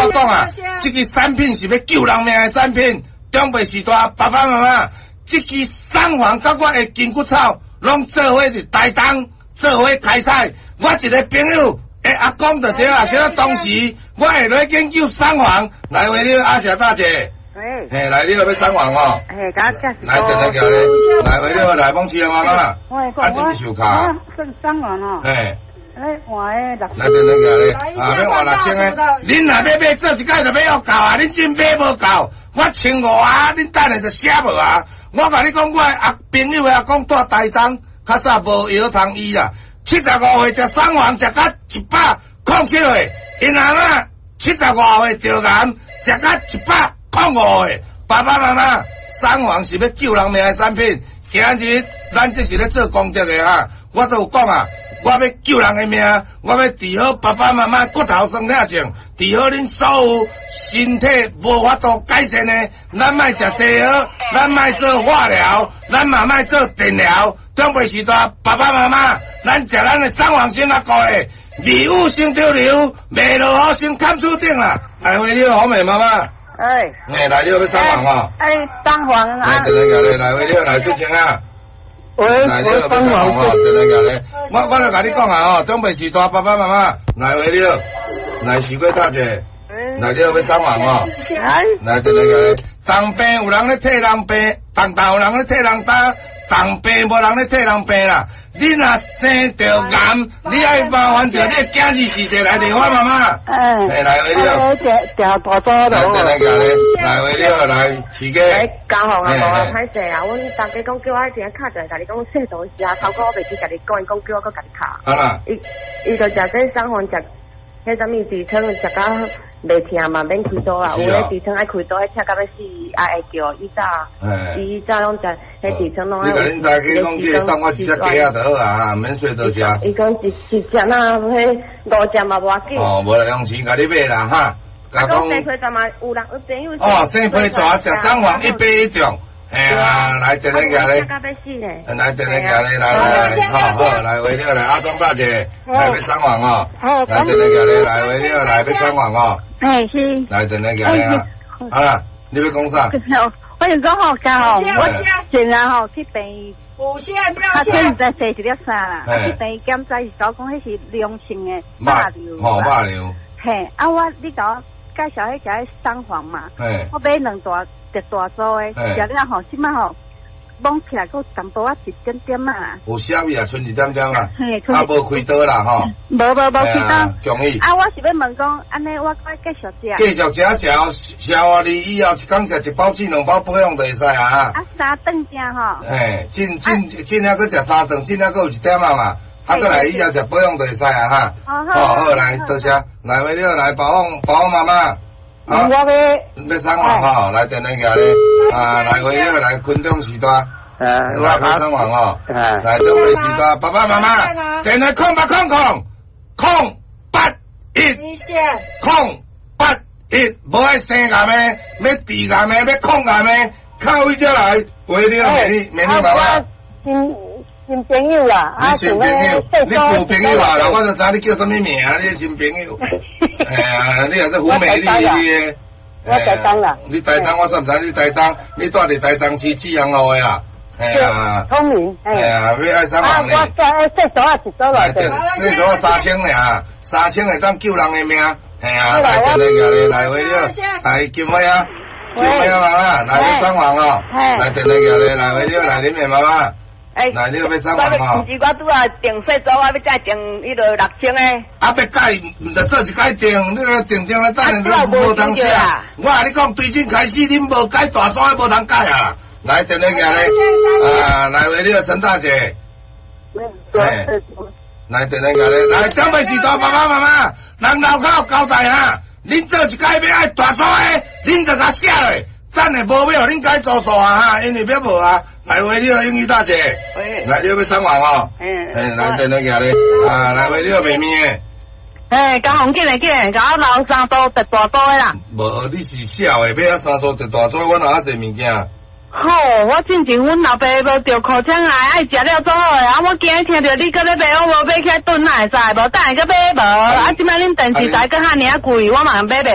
我讲啊，这个产品是要救人命的产品，中北时代爸爸妈妈，这个送环甲我的金骨草，拢做伙是台东，做伙开采。我一个朋友。阿公就对啊，现在当时我会来研究三皇，来为了阿霞大姐，嘿，来你要三皇哦， 嘿，甲介绍， 来等那个咧，来为了来帮亲妈妈，啊你手卡， 算三皇哦， 嘿， 换诶六， 来等那个咧，啊要换6000诶，恁若要买做一届就买要够啊，恁真买无够，我1500啊，恁等下就写无啊，我甲你讲，我阿朋友阿公住台东，较早无药通医啦。75岁食三皇，食到107岁，因阿妈75岁得癌，食到105岁。爸爸妈妈，三皇是要救人命的产品。今日咱这是咧做功德的哈，我都有讲啊，我要救人的命，我要治好爸爸妈妈骨头酸痛症，治好恁所有身体无法度改善的，咱莫食西药，咱莫做化疗，咱嘛莫做电疗。中辈时代，爸爸妈妈，咱食咱的三皇参啊膏的，礼物先丢流，未落好先看厝顶啦。来回了好美妈妈。哎，来了要三皇哦。 三皇啊。 来，等下个咧，来回了来出钱啊。来了要三皇哦，等下个咧，我就甲你讲啊哦，中辈时代爸爸妈妈，来回了，来许贵大姐，来了要三皇哦。来，等下个咧，当病有人咧替人病，当大有人咧替人担。当病无人咧替人病啦，你若生着癌，你爱麻烦着你的囝儿是谁来电话妈妈？来回了， 调大多咯。 来来回了，来起个。 交行啊，无歹势啊，阮大家讲叫我一定敲出来，甲你讲说东西啊，头壳我袂记甲你讲，伊讲叫我搁甲你敲。 啊啦。 伊就食这三环食，迄啥物痔疮食到袂疼嘛，免开刀啦。有咧痔疮爱开刀，迄赤到要死，会叫伊早，伊早拢食。痔疮拢爱。你甲恁大家讲，这送我一只鸡仔就好啊，免说多谢。伊讲一只呐，迄5只嘛无要紧。 哦，无来用钱甲你买啦哈。 甲讲生批大嘛，有人有朋友。 哦，生批大食三皇1杯1种。来等下个咧。来等下个咧，来，好，来为了来阿庄大姐，来要三皇哦。来等下个咧，来为了来要三皇哦。 是。 来等下个咧啊，好啦，你要讲啥？ 我跟你讲吼，家吼，我前日吼去病，他前在洗一粒衫啦，去病检查是讲迄是良性的肉瘤， 肉瘤。 嘿，我你甲我介绍迄个三皇嘛，我买2大组的，食了吼，即摆吼。摸起来，佮淡薄仔一点点啊。有啥物啊？剩一点点啊。啊，无开刀啦吼。无开刀。中意。啊，我是要问讲，安尼我该继续食。继续食啊！你以后一工食1包至2包保养就会使啊。啊，3顿食吼。嘿，尽了佮食3顿，尽了佮有1点啊嘛。啊，佮来以后食保养就会使啊哈。好，来多谢，来为了来保养妈妈。啊！要三皇吼，来等那个咧，来回了来昆中时代，来要三皇哦，来中卫时代，爸爸妈妈，电话081，081，无爱生癌的，要治癌的，要抗癌的，靠位才来，为了美丽妈妈。新朋友啦，你新朋友，你旧朋友啊，我就知你叫什么名，你新朋友。你也是胡美丽的。我台东啦。你台东我算唔知你台东，你住伫台东市紫阳路的啦。聪明。要爱三皇呢。我这组啊，1组来对。这组3000尔，3000会当救人的命。来等那个咧，来为了，来金辉啊，妈妈，来要三皇哦。来等那个咧，来为了来恁的妈妈。来，你要三皇哦。毋是我拄啊订细组，我要再订迄个6000诶。啊，要改，毋着做一改订，你若订了，等下你无通写。我甲你讲，对阵开始，恁无改大组，无通改啊。来，等那个咧，来为了陈大姐。来，等那个咧，来，准备时代，爸爸妈妈，人老口交代哈，恁做一改要爱大组诶，恁着甲写落。等下无要，恁改做数啊哈，因为要无啊。来为了英语大姐，来你要三皇哦，来等那个咧，来为了妹妹诶，江红进来，甲我留3组特大组诶啦。无，你是小诶，要3组特大组，我哪侪物件？好，我进前阮老爸无着口腔癌，爱食了做好诶，我今日听着你搁咧买，我无买起来炖哪会使？无等下搁买无？即摆恁电视台搁遐尔贵，我嘛买袂。